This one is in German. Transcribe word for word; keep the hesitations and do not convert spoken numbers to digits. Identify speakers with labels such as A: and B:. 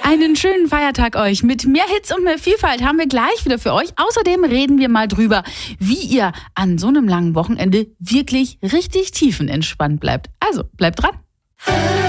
A: Einen schönen Feiertag euch. Mit mehr Hits und mehr Vielfalt haben wir gleich wieder für euch. Außerdem reden wir mal drüber, wie ihr an so einem langen Wochenende wirklich richtig tiefenentspannt bleibt. Also bleibt dran.